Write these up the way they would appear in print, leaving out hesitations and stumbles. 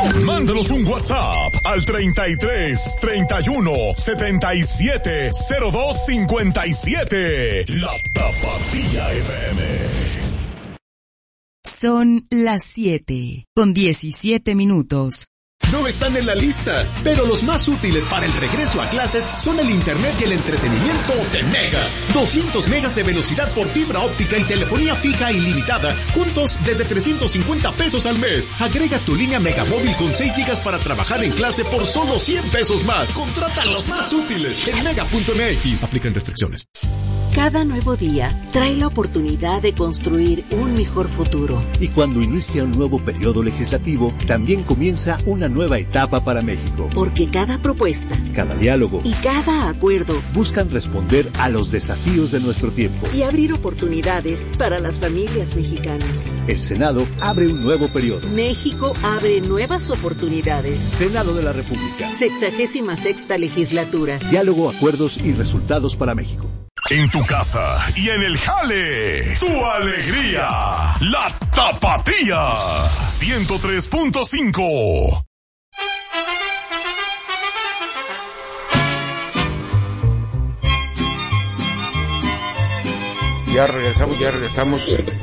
Mándanos un WhatsApp al 33 31 77 02 57. La Tapatía FM. Son las 7:17. No están en la lista, pero los más útiles para el regreso a clases son el internet y el entretenimiento de Mega. 200 megas de velocidad por fibra óptica y telefonía fija ilimitada, juntos desde 350 pesos al mes. Agrega tu línea Megamóvil con 6 gigas para trabajar en clase por solo 100 pesos más. Contrata los más útiles en mega.mx. Aplican restricciones. Cada nuevo día trae la oportunidad de construir un mejor futuro. Y cuando inicia un nuevo periodo legislativo, también comienza una nueva etapa para México. Porque cada propuesta, cada diálogo y cada acuerdo buscan responder a los desafíos de nuestro tiempo y abrir oportunidades para las familias mexicanas. El Senado abre un nuevo periodo. México abre nuevas oportunidades. Senado de la República. 66ª legislatura. Diálogo, acuerdos y resultados para México. En tu casa y en el jale, tu alegría, la Tapatía 103.5. Ya regresamos.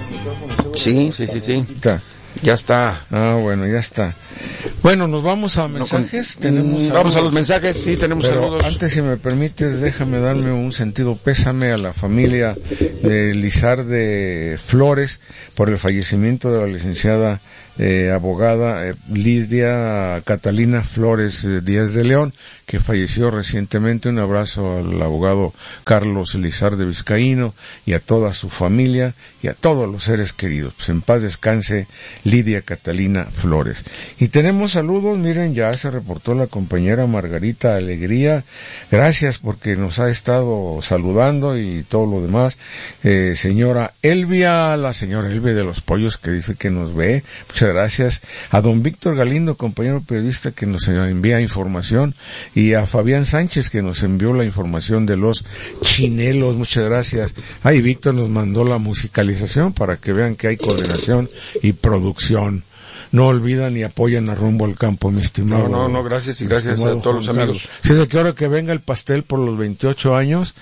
Sí. Ya está. Bueno, ya está. Bueno, nos vamos a mensajes. Vamos a los mensajes, sí, tenemos saludos. Antes, si me permites, déjame darme un sentido pésame a la familia de Lizarde Flores por el fallecimiento de la licenciada abogada Lidia Catalina Flores Díaz de León, que falleció recientemente. Un abrazo al abogado Carlos Lizarde Vizcaíno y a toda su familia y a todos los seres queridos. Pues en paz descanse Lidia Catalina Flores. Y tenemos saludos, miren, ya se reportó la compañera Margarita Alegría. Gracias porque nos ha estado saludando y todo lo demás. Señora Elvia, la señora Elvia de los Pollos, que dice que nos ve. Muchas gracias. A don Víctor Galindo, compañero periodista, que nos envía información, y a Fabián Sánchez, que nos envió la información de los chinelos. Muchas gracias. Ay, Víctor nos mandó la musicalización para que vean que hay coordinación y producción. No olvidan y apoyan a Rumbo al Campo, mi estimado. No, gracias, y gracias a todos los amigos. Sí, es que ahora que venga el pastel por los 28 años,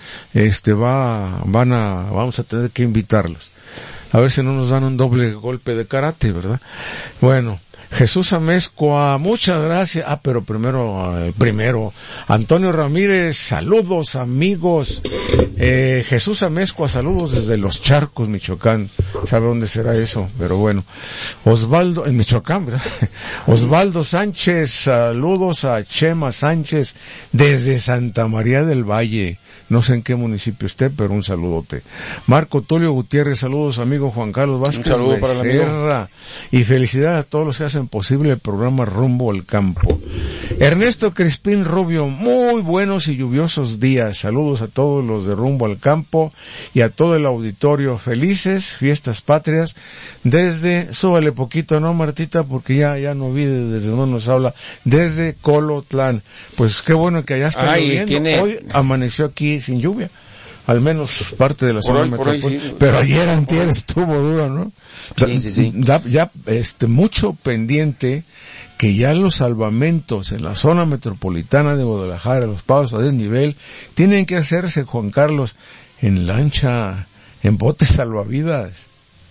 vamos a tener que invitarlos. A ver si no nos dan un doble golpe de karate, ¿verdad? Bueno, Jesús Amezcua, muchas gracias. Pero primero, Antonio Ramírez, saludos amigos. Jesús Amezcua, saludos desde Los Charcos, Michoacán. ¿Sabe dónde será eso? Pero bueno. Osvaldo, en Michoacán, ¿verdad? Osvaldo Sánchez, saludos a Chema Sánchez desde Santa María del Valle. No sé en qué municipio esté, pero un saludote. Marco Tulio Gutiérrez, saludos amigo Juan Carlos Vázquez. Un saludo para el amigo. Y felicidades a todos los que hacen posible el programa Rumbo al Campo. Ernesto Crispín Rubio, muy buenos y lluviosos días. Saludos a todos los de Rumbo al Campo y a todo el auditorio. Felices fiestas patrias desde, súbale poquito, ¿no, Martita? Porque ya no vi desde dónde nos habla. Desde Colotlán. Pues qué bueno que allá está lloviendo. Hoy amaneció aquí sin lluvia, al menos parte de la zona metropolitana, sí. Pero ayer antier estuvo duro, ¿no? Sí. Ya mucho pendiente que ya los salvamentos en la zona metropolitana de Guadalajara, los pagos a desnivel, tienen que hacerse, Juan Carlos, en lancha, en botes salvavidas.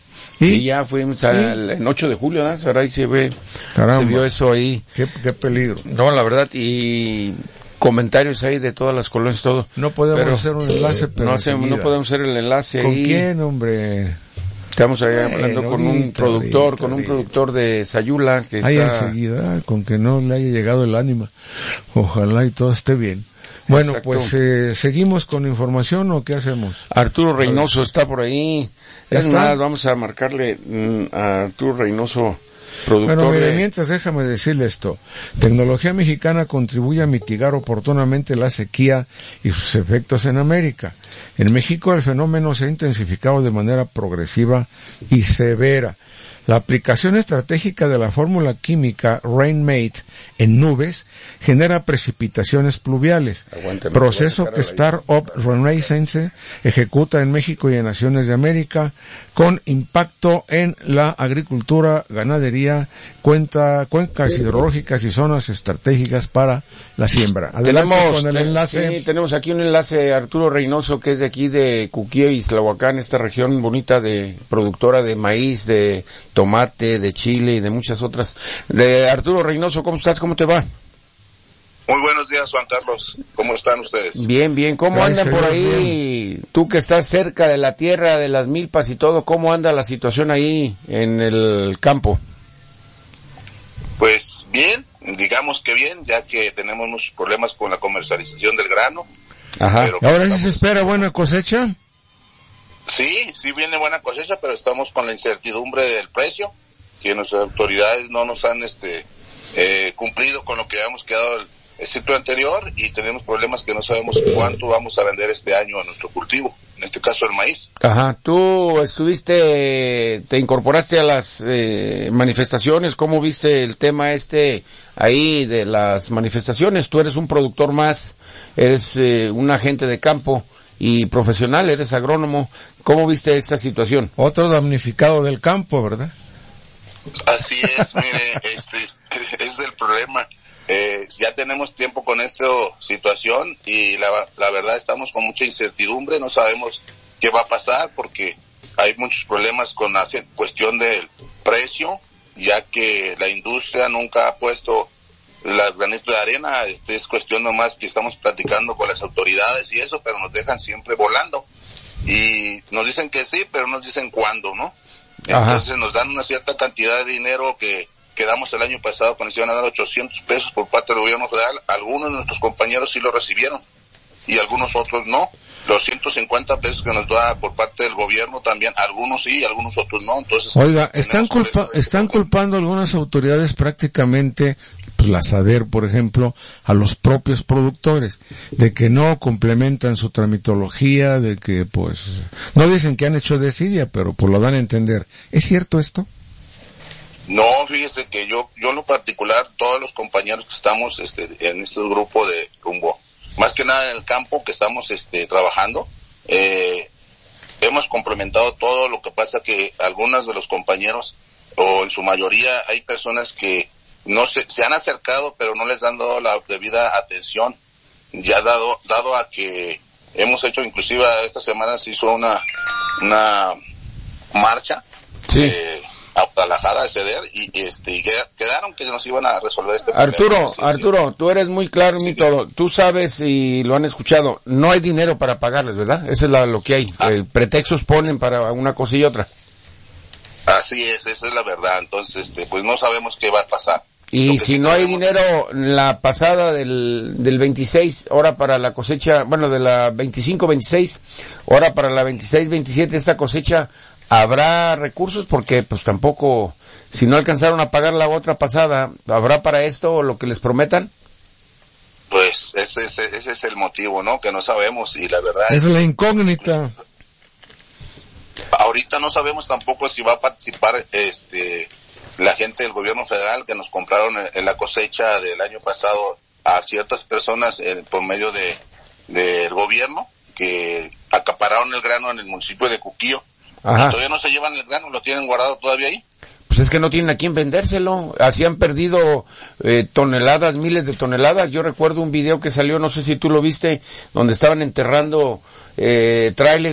Y ya fuimos en 8 de julio, ¿no? Ahora ahí se vio eso ahí. Qué peligro. No, la verdad, y comentarios ahí de todas las colonias, todo. No podemos hacer un enlace, pero no podemos hacer el enlace ¿Con ahí. quién, hombre? Estamos ahí hablando con un productor de Sayula que ahí está enseguida, con que no le haya llegado el ánima. Ojalá y todo esté bien. Bueno, exacto. Pues seguimos con información, ¿o qué hacemos? Arturo Reynoso está por ahí. Es más, vamos a marcarle a Arturo Reynoso, productor. Bueno, mire, mientras déjame decirle esto. Tecnología Mexicana contribuye a mitigar oportunamente la sequía y sus efectos en América. En México el fenómeno se ha intensificado de manera progresiva y severa. La aplicación estratégica de la fórmula química Rainmate en nubes genera precipitaciones pluviales, proceso que Startup Renaissance ejecuta en México y en Naciones de América, con impacto en la agricultura, ganadería, cuencas hidrológicas y zonas estratégicas para la siembra. Adelante con el enlace. Sí, tenemos aquí un enlace, Arturo Reynoso, que es de aquí de Cuquío y Islahuacán, esta región bonita de productora de maíz, de tomate, de chile y de muchas otras. Arturo Reynoso, ¿cómo estás? ¿Cómo te va? Muy buenos días, Juan Carlos. ¿Cómo están ustedes? Bien, bien. ¿Cómo andan por ahí? Bien. Tú que estás cerca de la tierra, de las milpas y todo, ¿cómo anda la situación ahí en el campo? Pues bien, digamos que bien, ya que tenemos muchos problemas con la comercialización del grano. Ajá. Pero ¿Ahora sí se espera buena cosecha? Sí viene buena cosecha, pero estamos con la incertidumbre del precio, que nuestras autoridades no nos han cumplido con lo que habíamos quedado el ciclo anterior, y tenemos problemas que no sabemos cuánto vamos a vender este año a nuestro cultivo, en este caso el maíz. Ajá, tú te incorporaste a las manifestaciones. ¿Cómo viste el tema ahí de las manifestaciones? Tú eres un productor más, eres un agente de campo y profesional, eres agrónomo. ¿Cómo viste esta situación? Otro damnificado del campo, ¿verdad? Así es, mire, es el problema. Ya tenemos tiempo con esta situación y la verdad estamos con mucha incertidumbre, no sabemos qué va a pasar porque hay muchos problemas con la cuestión del precio, ya que la industria nunca ha puesto la granito de arena. Es cuestión nomás que estamos platicando con las autoridades y eso, pero nos dejan siempre volando y nos dicen que sí, pero nos dicen cuándo, ¿no? Entonces nos dan una cierta cantidad de dinero que quedamos el año pasado cuando se iban a dar 800 pesos por parte del gobierno federal. Algunos de nuestros compañeros sí lo recibieron y algunos otros no. Los 150 pesos que nos da por parte del gobierno también, algunos sí, algunos otros no. Entonces, oiga, están culpando algunas autoridades prácticamente, pues la SADER, por ejemplo, a los propios productores, de que no complementan su tramitología, de que pues, no dicen que han hecho desidia, pero pues lo dan a entender. ¿Es cierto esto? No, fíjese que yo en lo particular, todos los compañeros que estamos en este grupo de rumbo, más que nada en el campo que estamos trabajando, hemos complementado todo. Lo que pasa que algunos de los compañeros, o en su mayoría, hay personas que no se han acercado, pero no les han dado la debida atención. Ya dado a que hemos hecho, inclusive esta semana se hizo una marcha. Sí. A Guadalajara, a ceder, y quedaron que nos iban a resolver este problema. Arturo, tú eres muy claro en mí todo. Tú sabes y lo han escuchado, no hay dinero para pagarles, ¿verdad? Eso es lo que hay. Pretextos ponen para una cosa y otra. Así es, esa es la verdad. Entonces, pues no sabemos qué va a pasar. Y si no hay dinero, la pasada del 26, ahora para la cosecha, bueno, de la 25-26, ahora para la 26-27, esta cosecha, ¿habrá recursos? Porque pues tampoco, si no alcanzaron a pagar la otra pasada, ¿habrá para esto o lo que les prometan? Pues ese es el motivo, ¿no? Que no sabemos, y la verdad es la incógnita. Ahorita no sabemos tampoco si va a participar la gente del gobierno federal, que nos compraron en la cosecha del año pasado a ciertas personas por medio del gobierno, que acapararon el grano en el municipio de Cuquío. Ajá. Todavía no se llevan el grano, lo tienen guardado todavía ahí. Pues es que no tienen a quién vendérselo. Así han perdido toneladas, miles de toneladas. Yo recuerdo un video que salió, no sé si tú lo viste, donde estaban enterrando tráiler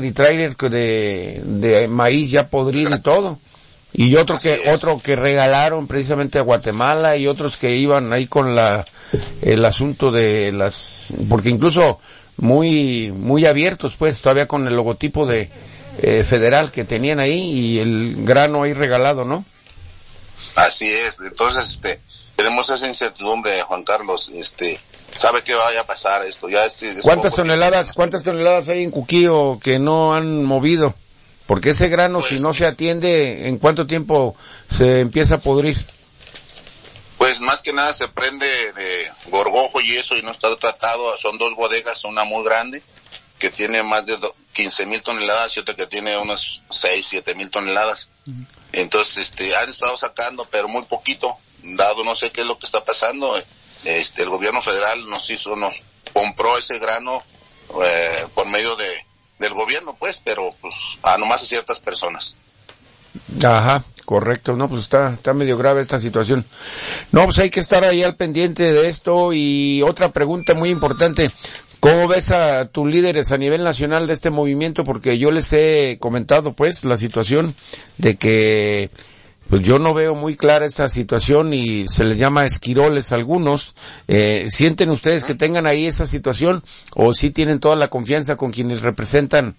de maíz ya podrido y todo. Y otro que regalaron precisamente a Guatemala, y otros que iban ahí con el asunto de porque incluso muy abiertos, pues, todavía con el logotipo de federal que tenían ahí, y el grano ahí regalado, ¿no? Así es. Entonces, tenemos esa incertidumbre, Juan Carlos. Sabe que vaya a pasar esto. Ya ¿Cuántas toneladas hay en Cuquío que no han movido? Porque ese grano, pues, si no se atiende, ¿en cuánto tiempo se empieza a podrir? Pues más que nada se prende de gorgojo y eso, y no está tratado. Son dos bodegas, una muy grande, que tiene más de 15,000 toneladas, y otra que tiene unas 6-7,000 toneladas. Entonces, han estado sacando, pero muy poquito, dado no sé qué es lo que está pasando. El gobierno federal nos compró ese grano por medio del gobierno, pues, pero pues nomás a ciertas personas. Ajá, correcto. No, pues está medio grave esta situación. No, pues hay que estar ahí al pendiente de esto. Y otra pregunta muy importante: ¿cómo ves a tus líderes a nivel nacional de este movimiento? Porque yo les he comentado, pues, la situación de que pues yo no veo muy clara esta situación y se les llama esquiroles a algunos. ¿Sienten ustedes que tengan ahí esa situación o sí tienen toda la confianza con quienes representan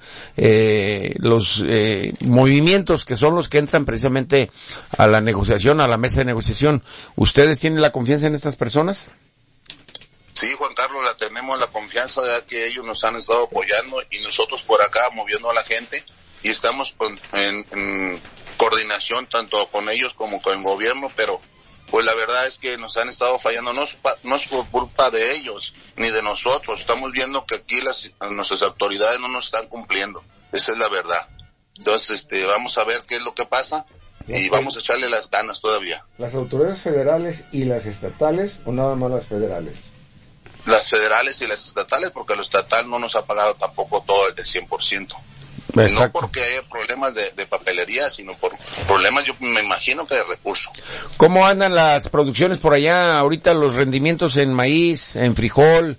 los movimientos que son los que entran precisamente a la negociación, a la mesa de negociación? ¿Ustedes tienen la confianza en estas personas? Sí, Juan Carlos, tenemos la confianza de que ellos nos han estado apoyando y nosotros por acá moviendo a la gente, y estamos en coordinación tanto con ellos como con el gobierno, pero pues la verdad es que nos han estado fallando. No es por culpa de ellos ni de nosotros. Estamos viendo que aquí nuestras autoridades no nos están cumpliendo. Esa es la verdad. Entonces, vamos a ver qué es lo que pasa y vamos a echarle las ganas todavía. ¿Las autoridades federales y las estatales o nada más las federales? Las federales y las estatales, porque lo estatal no nos ha pagado tampoco todo el 100%. Exacto. No porque haya problemas de papelería, sino por problemas, yo me imagino que de recursos. ¿Cómo andan las producciones por allá ahorita, los rendimientos en maíz, en frijol,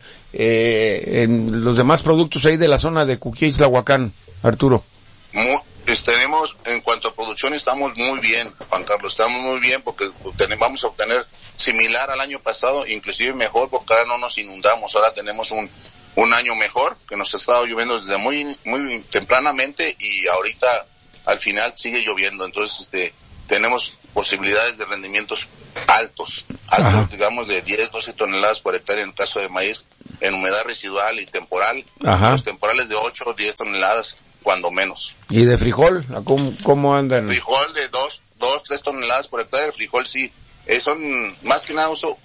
en los demás productos ahí de la zona de Cuquí-Islahuacán, Arturo? Tenemos, en cuanto a producción, estamos muy bien, Juan Carlos, estamos muy bien porque vamos a obtener similar al año pasado, inclusive mejor, porque ahora no nos inundamos, ahora tenemos un año mejor, que nos ha estado lloviendo desde muy tempranamente y ahorita al final sigue lloviendo. Entonces tenemos posibilidades de rendimientos altos, digamos de 10, 12 toneladas por hectárea en el caso de maíz, en humedad residual y temporal. Ajá. Los temporales de 8 o 10 toneladas cuando menos. ¿Y de frijol? ¿Cómo andan? Frijol de 2, 3 toneladas por hectárea. El frijol sí, son más que nada uso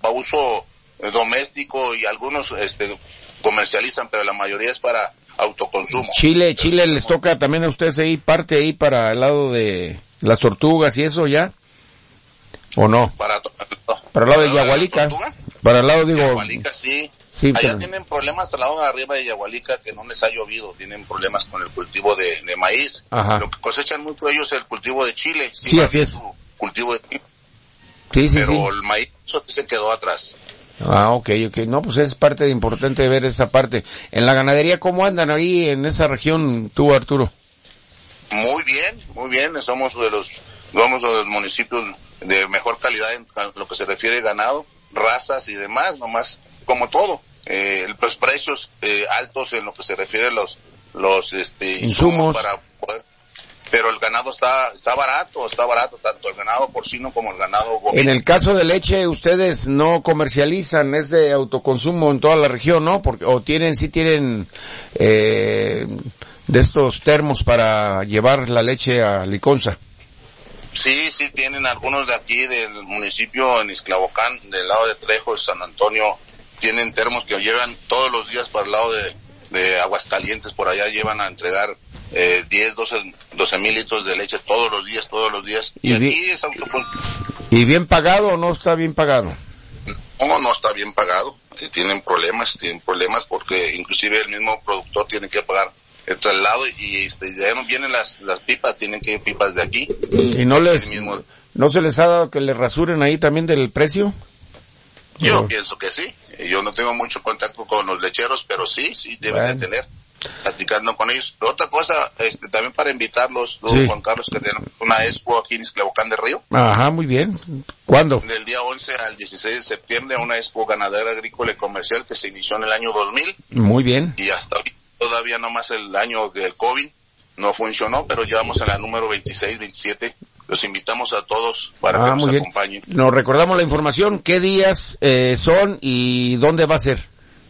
doméstico y algunos comercializan, pero la mayoría es para autoconsumo. Chile les toca también a ustedes ahí, parte ahí para el lado de las tortugas y eso ya, ¿o no? Para el lado de Yagualica. Para el lado, digo. Yagualica, sí. Allá tienen problemas al lado de arriba de Yagualica, que no les ha llovido, tienen problemas con el cultivo de maíz. Ajá. Lo que cosechan mucho ellos es el cultivo de chile. Sí, así es. Cultivo de chile. Sí, pero el maíz eso se quedó atrás. Okay. No, pues es parte importante ver esa parte. En la ganadería, ¿cómo andan ahí en esa región tú, Arturo? Muy bien, somos de los municipios de mejor calidad en lo que se refiere a ganado, razas y demás, nomás como todo. Los precios altos en lo que se refiere a los insumos para poder, pero el ganado está barato, tanto el ganado porcino como el ganado bovino. En el caso de leche, ustedes no comercializan, es de autoconsumo en toda la región, ¿no? O sí tienen de estos termos para llevar la leche a Liconza. Sí, tienen algunos de aquí del municipio en Ixtlahuacán, del lado de Trejo, de San Antonio, tienen termos que llevan todos los días para el lado de Aguascalientes, por allá llevan a entregar 10, 12 mil litros de leche todos los días. Y aquí es autoconsumo. ¿Y bien pagado o no está bien pagado? No está bien pagado. Tienen problemas porque inclusive el mismo productor tiene que pagar el traslado y ya no vienen las pipas, tienen que ir pipas de aquí. ¿Y no se les ha dado que les rasuren ahí también del precio? Yo pienso que sí. Yo no tengo mucho contacto con los lecheros, pero sí deben de tener, platicando con ellos. Otra cosa, también para invitarlos, Juan Carlos, que tenemos una expo aquí en Ixtlahuacán del Río. Ajá, muy bien. ¿Cuándo? Del día 11 al 16 de septiembre, una expo ganadera, agrícola y comercial que se inició en el año 2000. Muy bien. Y hasta hoy, todavía nomás el año del COVID no funcionó, pero ya vamos a la número 26, 27. Los invitamos a todos para que nos acompañen. Nos recordamos la información, qué días son y dónde va a ser.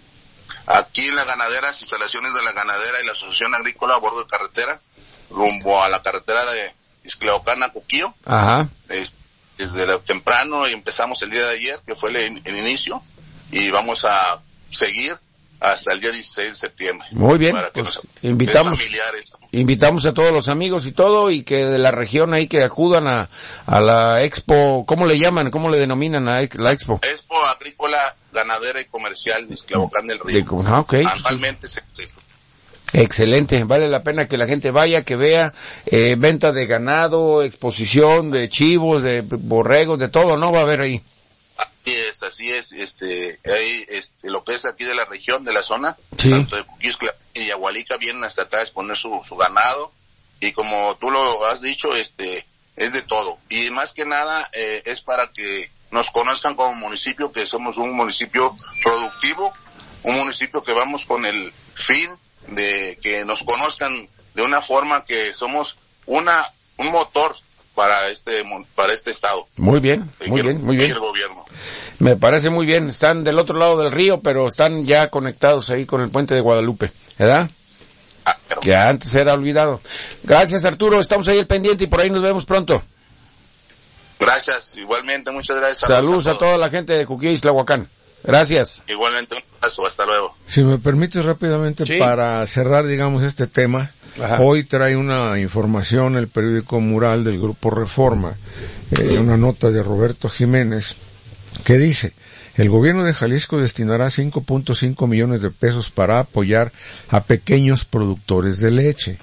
Aquí en la ganadera, las instalaciones de la ganadera y la Asociación Agrícola a bordo de carretera, rumbo a la carretera de Ixtlahuacán a Cuquío. Ajá. Desde temprano y empezamos el día de ayer, que fue el inicio, y vamos a seguir hasta el día 16 de septiembre. Muy bien, para que pues familiares. invitamos a todos los amigos y todo, y que de la región ahí que acudan a la expo. ¿Cómo le llaman? ¿Cómo le denominan a la expo? Expo Agrícola, Ganadera y Comercial de Ixtlahuacán del Río. Okay. Anualmente se Excelente, vale la pena que la gente vaya, que vea venta de ganado, exposición de chivos, de borregos, de todo, ¿no? Va a haber ahí. Así es, ahí, lo que es aquí de la región, de la zona, sí. Tanto de Cuquixcla y Yagualica vienen hasta acá a exponer su ganado, y como tú lo has dicho, es de todo, y más que nada, es para que nos conozcan como municipio, que somos un municipio productivo, un municipio que vamos con el fin de que nos conozcan de una forma que somos un motor para este estado. Muy bien. El gobierno. Me parece muy bien. Están del otro lado del río, pero están ya conectados ahí con el puente de Guadalupe, ¿verdad? Que antes era olvidado. Gracias, Arturo. Estamos ahí al pendiente y por ahí nos vemos pronto. Gracias. Igualmente, muchas gracias. Saludos a toda la gente de Cuquí, Ixtlahuacán. Gracias. Igualmente, un abrazo. Hasta luego. Si me permites rápidamente, sí, para cerrar, digamos, este tema. Ajá. Hoy trae una información el periódico Mural del Grupo Reforma, una nota de Roberto Jiménez, que dice: el gobierno de Jalisco destinará 5.5 millones de pesos para apoyar a pequeños productores de leche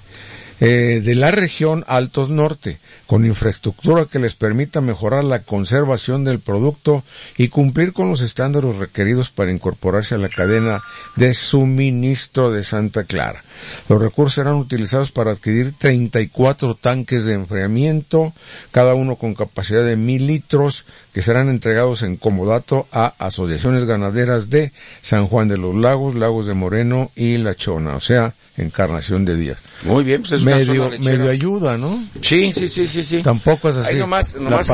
de la región Altos Norte, con infraestructura que les permita mejorar la conservación del producto y cumplir con los estándares requeridos para incorporarse a la cadena de suministro de Santa Clara. Los recursos serán utilizados para adquirir 34 tanques de enfriamiento, cada uno con capacidad de 1,000 litros, que serán entregados en comodato a asociaciones ganaderas de San Juan de los Lagos, Lagos de Moreno y La Chona, o sea, Encarnación de Díaz. Muy bien, pues es medio ayuda, ¿no? Sí. Tampoco es así. Ahí nomás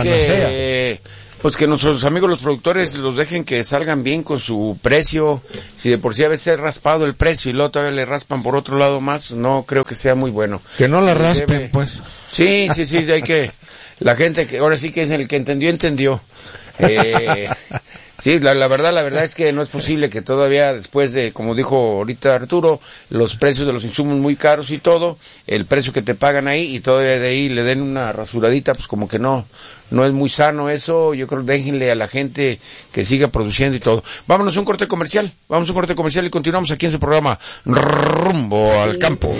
que pues que nuestros amigos los productores los dejen que salgan bien con su precio. Si de por sí a veces es raspado el precio y luego todavía le raspan por otro lado más, no creo que sea muy bueno. Que no la raspen, pues. Sí, hay que, la gente que ahora sí que es el que entendió. Sí, la verdad es que no es posible que todavía después de, como dijo ahorita Arturo, los precios de los insumos muy caros y todo, el precio que te pagan ahí y todavía de ahí le den una rasuradita, pues como que no es muy sano eso. Yo creo que déjenle a la gente que siga produciendo y todo. Vámonos a un corte comercial y continuamos aquí en su programa Rumbo al Campo.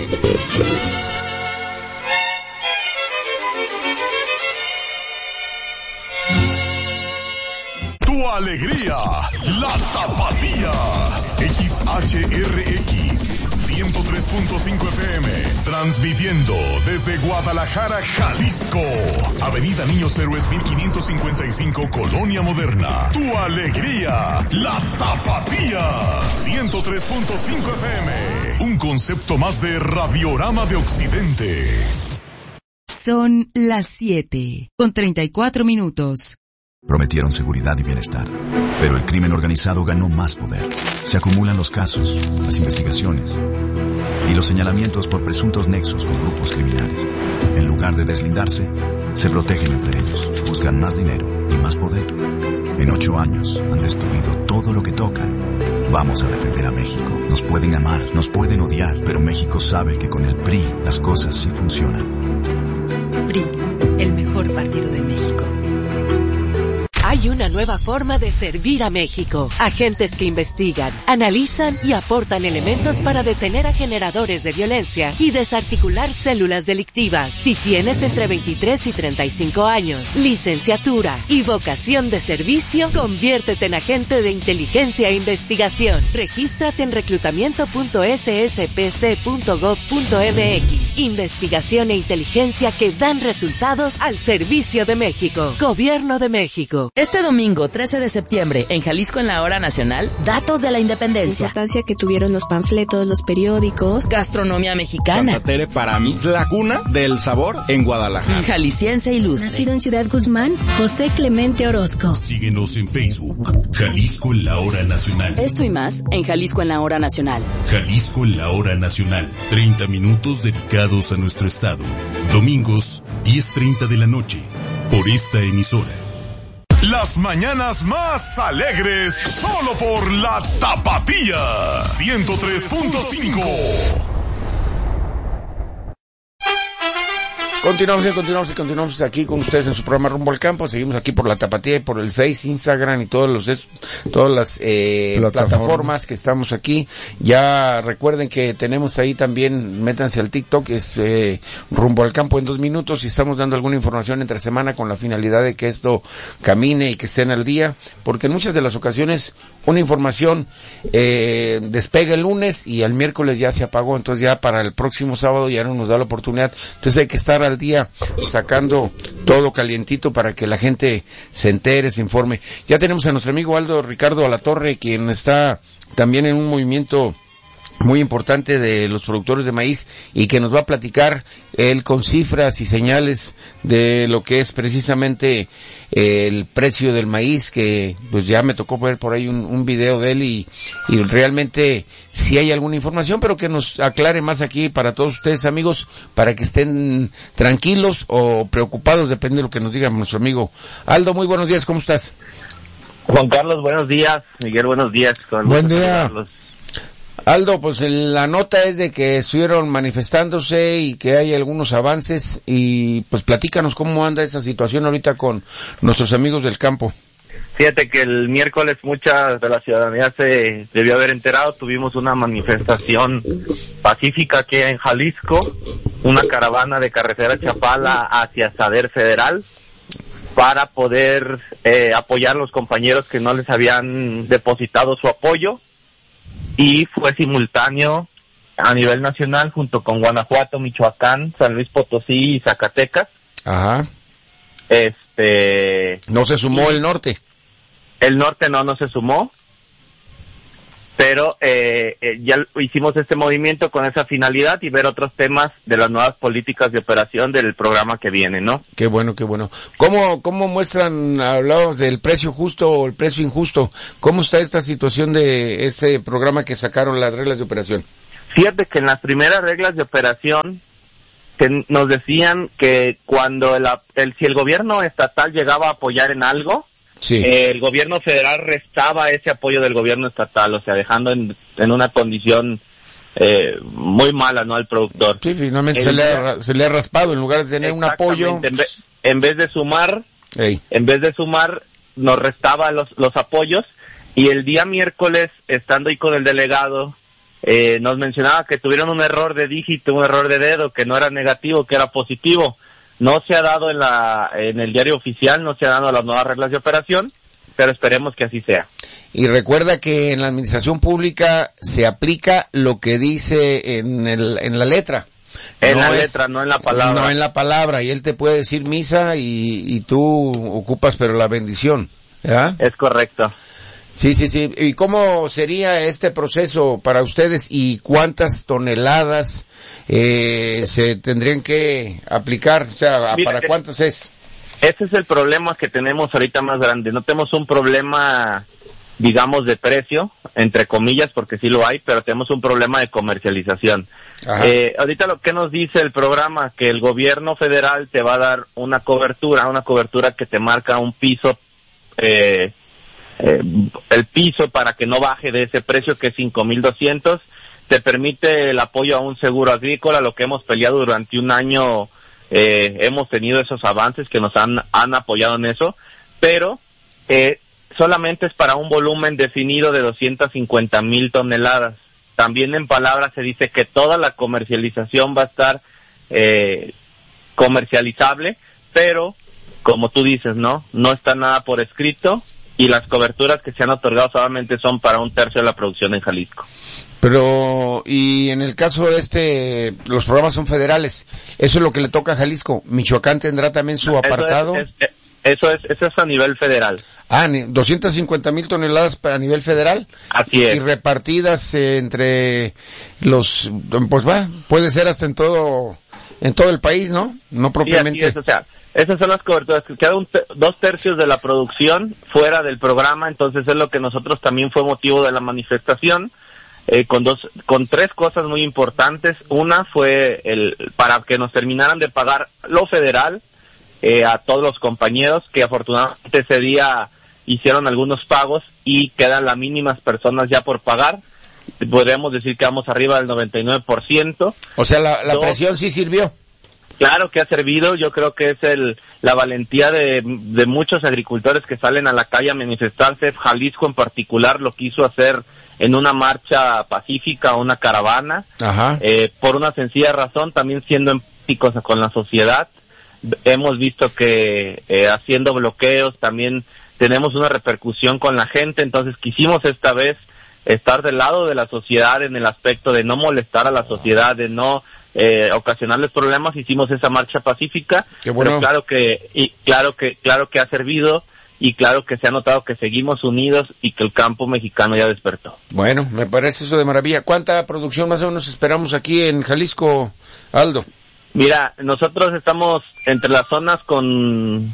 Tu alegría, la tapatía. XHRX 103.5 FM, transmitiendo desde Guadalajara, Jalisco. Avenida Niños Héroes 1555, Colonia Moderna. Tu alegría, la tapatía. 103.5 FM, un concepto más de Radiorama de Occidente. Son las 7:34. Prometieron seguridad y bienestar, pero el crimen organizado ganó más poder. Se acumulan los casos, las investigaciones y los señalamientos por presuntos nexos con grupos criminales. En lugar de deslindarse, se protegen entre ellos, buscan más dinero y más poder. En 8 años han destruido todo lo que tocan. Vamos a defender a México. Nos pueden amar, nos pueden odiar, pero México sabe que con el PRI las cosas sí funcionan. PRI, el mejor partido de México. Hay una nueva forma de servir a México. Agentes que investigan, analizan y aportan elementos para detener a generadores de violencia y desarticular células delictivas. Si tienes entre 23 y 35 años, licenciatura y vocación de servicio, conviértete en agente de inteligencia e investigación. Regístrate en reclutamiento.sspc.gov.mx. Investigación e inteligencia que dan resultados al servicio de México. Gobierno de México. Este domingo 13 de septiembre, en Jalisco en la Hora Nacional, datos de la independencia. La importancia que tuvieron los panfletos, los periódicos. Gastronomía mexicana. Santa Tere para mí es la cuna del sabor en Guadalajara. Jalisciense ilustre. Nacido en Ciudad Guzmán, José Clemente Orozco. Síguenos en Facebook, Jalisco en la Hora Nacional. Esto y más en Jalisco en la Hora Nacional. Jalisco en la Hora Nacional. 30 minutos dedicados a nuestro estado. Domingos, 10:30 de la noche. Por esta emisora. las mañanas más alegres solo por la Tapatía 103.5. Continuamos aquí con ustedes en su programa Rumbo al Campo. Seguimos aquí por la Tapatía y por el Face, Instagram y todas las plataformas que estamos aquí. Ya recuerden que tenemos ahí también, métanse al TikTok, Rumbo al Campo en 2 minutos, y estamos dando alguna información entre semana con la finalidad de que esto camine y que estén al día, porque en muchas de las ocasiones una información despega el lunes y el miércoles ya se apagó, entonces ya para el próximo sábado ya no nos da la oportunidad. Entonces hay que estar al día sacando todo calientito para que la gente se entere, se informe. Ya tenemos a nuestro amigo Aldo Ricardo Alatorre, quien está también en un movimiento muy importante de los productores de maíz y que nos va a platicar él con cifras y señales de lo que es precisamente el precio del maíz, que pues ya me tocó ver por ahí un video de él y realmente si hay alguna información, pero que nos aclare más aquí para todos ustedes, amigos, para que estén tranquilos o preocupados, depende de lo que nos diga nuestro amigo Aldo. Muy buenos días, ¿cómo estás? Juan Carlos, buenos días. Miguel, buenos días. Buen día. Aldo, pues la nota es de que estuvieron manifestándose y que hay algunos avances, y pues platícanos cómo anda esa situación ahorita con nuestros amigos del campo. Fíjate que el miércoles mucha de la ciudadanía se debió haber enterado. Tuvimos una manifestación pacífica aquí en Jalisco, una caravana de carretera Chapala hacia Sader Federal para poder apoyar a los compañeros que no les habían depositado su apoyo. Y fue simultáneo a nivel nacional junto con Guanajuato, Michoacán, San Luis Potosí y Zacatecas. Ajá. ¿No se sumó el norte? El norte no se sumó, pero ya hicimos este movimiento con esa finalidad y ver otros temas de las nuevas políticas de operación del programa que viene, ¿no? Qué bueno, qué bueno. ¿Cómo muestran, hablamos del precio justo o el precio injusto? ¿Cómo está esta situación de este programa que sacaron, las reglas de operación? Fíjate que en las primeras reglas de operación nos decían que cuando si el gobierno estatal llegaba a apoyar en algo, sí, el gobierno federal restaba ese apoyo del gobierno estatal, o sea, dejando en una condición muy mala, ¿no?, al productor. Sí, finalmente se le ha raspado, en lugar de tener un apoyo. En vez de sumar, nos restaba los apoyos, y el día miércoles, estando ahí con el delegado, nos mencionaba que tuvieron un error de dígito, un error de dedo, que no era negativo, que era positivo. No se ha dado en el diario oficial, no se ha dado las nuevas reglas de operación, pero esperemos que así sea. Y recuerda que en la administración pública se aplica lo que dice en la letra. En la letra, no en la palabra. No en la palabra, y él te puede decir misa y tú ocupas pero la bendición, ¿ya? Es correcto. Sí. ¿Y cómo sería este proceso para ustedes y cuántas toneladas se tendrían que aplicar? O sea, mira, ¿para cuántas es? Ese es el problema que tenemos ahorita más grande. No tenemos un problema, digamos, de precio, entre comillas, porque sí lo hay, pero tenemos un problema de comercialización. Ahorita lo que nos dice el programa, que el gobierno federal te va a dar una cobertura que te marca un piso, el piso para que no baje de ese precio, que es 5,200, te permite el apoyo a un seguro agrícola, lo que hemos peleado durante un año. Hemos tenido esos avances que nos han apoyado en eso, pero solamente es para un volumen definido de 250,000 toneladas. También en palabras se dice que toda la comercialización va a estar comercializable, pero como tú dices, no está nada por escrito, y las coberturas que se han otorgado solamente son para 1/3 de la producción en Jalisco. Pero, y en el caso de los programas son federales, eso es lo que le toca a Jalisco. ¿Michoacán tendrá también su apartado? Eso es a nivel federal. 250,000 toneladas a nivel federal. Así es. Y repartidas entre puede ser hasta en todo el país, ¿no? No propiamente. Sí, así es, o sea, esas son las coberturas, que queda 2/3 de la producción fuera del programa, entonces es lo que nosotros también fue motivo de la manifestación, con 3 cosas muy importantes. Una fue para que nos terminaran de pagar lo federal, a todos los compañeros que afortunadamente ese día hicieron algunos pagos y quedan las mínimas personas ya por pagar. Podríamos decir que vamos arriba del 99%. O sea, la presión sí sirvió. Claro que ha servido. Yo creo que es la valentía de muchos agricultores que salen a la calle a manifestarse. Jalisco en particular lo quiso hacer en una marcha pacífica, una caravana. Ajá. Por una sencilla razón, también siendo empáticos con la sociedad. Hemos visto que haciendo bloqueos también tenemos una repercusión con la gente, entonces quisimos esta vez estar del lado de la sociedad en el aspecto de no molestar a la sociedad, de no ocasionarles problemas. Hicimos esa marcha pacífica, bueno. Pero claro que ha servido y claro que se ha notado que seguimos unidos y que el campo mexicano ya despertó. Bueno, me parece eso de maravilla. ¿Cuánta producción más o menos esperamos aquí en Jalisco, Aldo? Mira, nosotros estamos entre las zonas con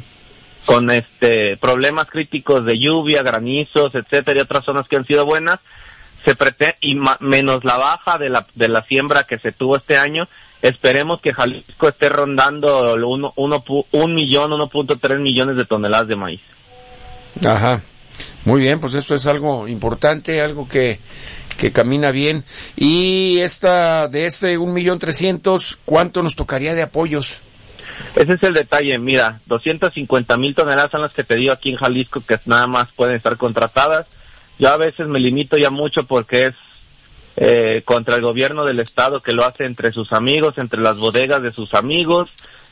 problemas críticos de lluvia, granizos, etcétera, y otras zonas que han sido buenas. Se pretende, y menos la baja de la siembra que se tuvo este año, esperemos que Jalisco esté rondando 1.3 millones de toneladas de maíz. Ajá. Muy bien, pues esto es algo importante, algo que camina bien. Y de este 1.300.000, ¿cuánto nos tocaría de apoyos? Ese es el detalle. Mira, 250,000 toneladas son las que te digo aquí en Jalisco que nada más pueden estar contratadas. Yo a veces me limito ya mucho porque es contra el gobierno del estado, que lo hace entre sus amigos, entre las bodegas de sus amigos.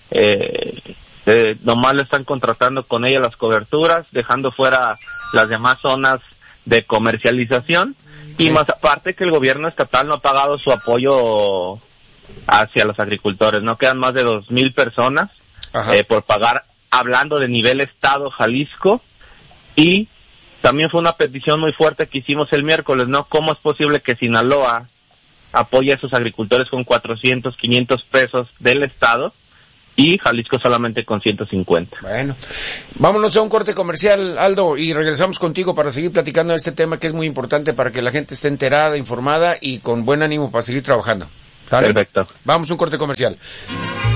Nomás le están contratando con ella las coberturas, dejando fuera las demás zonas de comercialización. Sí. Y más aparte que el gobierno estatal no ha pagado su apoyo hacia los agricultores. No quedan más de 2,000 personas por pagar, hablando de nivel estado Jalisco. Y también fue una petición muy fuerte que hicimos el miércoles, ¿no? ¿Cómo es posible que Sinaloa apoye a sus agricultores con 400, 500 pesos del estado y Jalisco solamente con 150? Bueno, vámonos a un corte comercial, Aldo, y regresamos contigo para seguir platicando de este tema que es muy importante para que la gente esté enterada, informada y con buen ánimo para seguir trabajando. ¿Sale? Perfecto. Vamos a un corte comercial.